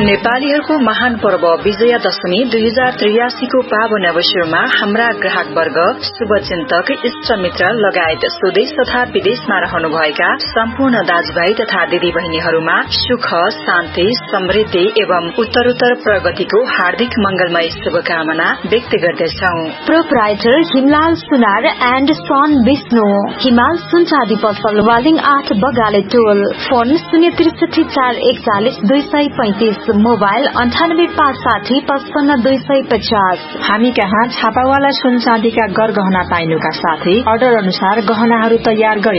नेपालीहरूको महान पर्व विजयादशमी 2083 को पावन अवसरमा हाम्रा ग्राहक वर्ग, शुभचिन्तक, इष्टमित्र लगायत स्वदेश तथा विदेशमा रहनुभएका सम्पूर्ण दाजुभाइ तथा दिदीबहिनीहरूमा सुख, शान्ति, समृद्धि एवं उत्तरोत्तर प्रगतिको हार्दिक मंगलमय शुभकामना व्यक्त गर्दछौ। प्रोप्राइटर हिमलाल सुनार एण्ड सन विष्णु, हिमाल सुनचाँदी पसल वालिङ 8 बगाले टोल। Phone 063 mobile 9856555250। हामी कहाँ छापावाला सुन चाँदीका गरगहना पाइनुका साथै अर्डर अनुसार गहनाहरू तयार गरी